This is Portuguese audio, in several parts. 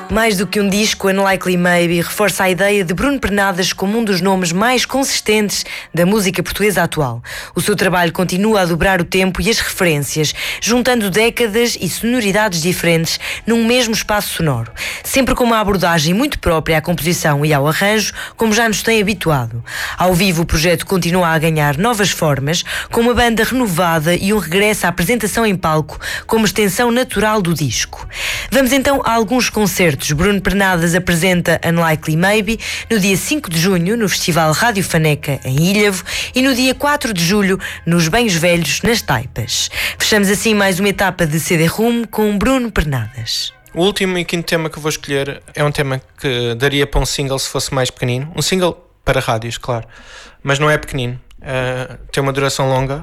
Mais do que um disco, Unlikely Maybe reforça a ideia de Bruno Pernadas como um dos nomes mais consistentes da música portuguesa atual. O seu trabalho continua a dobrar o tempo e as referências, juntando décadas e sonoridades diferentes num mesmo espaço sonoro, sempre com uma abordagem muito própria à composição e ao arranjo, como já nos tem habituado. Ao vivo, o projeto continua a ganhar novas formas, com uma banda renovada e um regresso à apresentação em palco como extensão natural do disco. Vamos então a alguns concertos. Bruno Pernadas apresenta Unlikely Maybe no dia 5 de junho no Festival Rádio Faneca em Ilhavo e no dia 4 de julho nos Banhos Velhos nas Taipas. Fechamos assim mais uma etapa de CD-ROM com Bruno Pernadas. O último e quinto tema que eu vou escolher é um tema que daria para um single se fosse mais pequenino. Um single para rádios, claro, mas não é pequenino. Tem uma duração longa.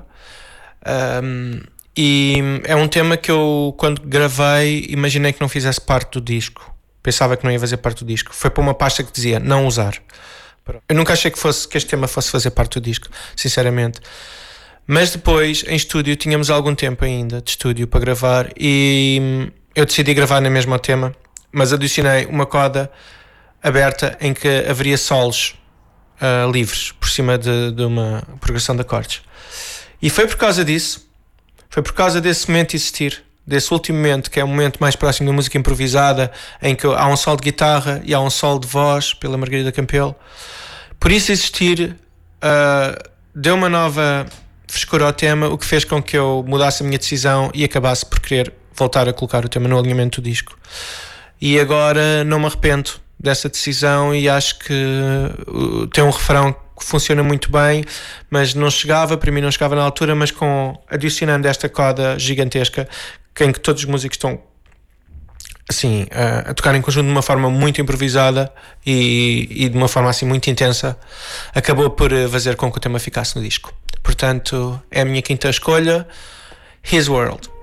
E é um tema que eu, quando gravei, imaginei que não fizesse parte do disco. Pensava que não ia fazer parte do disco. Foi para uma pasta que dizia não usar. Eu nunca achei que este tema fosse fazer parte do disco, sinceramente. Mas depois, em estúdio, tínhamos algum tempo ainda de estúdio para gravar e eu decidi gravar no mesmo tema, mas adicionei uma coda aberta em que haveria solos livres por cima de uma progressão de acordes. E foi por causa disso, foi por causa desse momento existir, desse último momento, que é o momento mais próximo da música improvisada, em que há um solo de guitarra e há um solo de voz pela Margarida Campelo. Por isso existir deu uma nova frescura ao tema, o que fez com que eu mudasse a minha decisão e acabasse por querer voltar a colocar o tema no alinhamento do disco. E agora não me arrependo dessa decisão e acho que tem um refrão que funciona muito bem, mas não chegava, para mim não chegava na altura, mas adicionando esta coda gigantesca em que todos os músicos estão assim, a tocar em conjunto de uma forma muito improvisada e de uma forma assim muito intensa, acabou por fazer com que o tema ficasse no disco. Portanto, é a minha quinta escolha, His World.